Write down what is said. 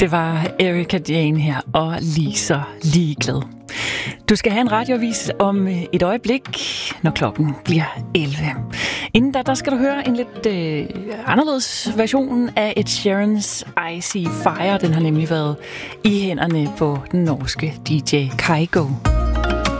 Det var Erika Jane her, og lige så ligeglad. Du skal have en radioavis om et øjeblik, når klokken bliver 11. Inden da, der skal du høre en lidt anderledes version af Ed Sheerans Icy Fire. Den har nemlig været i hænderne på den norske DJ Kygo.